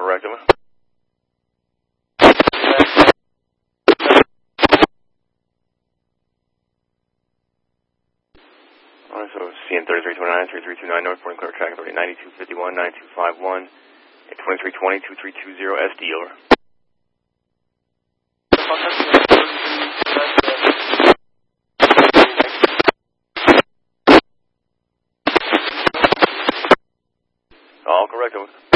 correct. Alright, so CN 3329, 3329 North, Point Clear Track Authority 9251, 9251, and 2320, 2320 SD, over. All correct, over.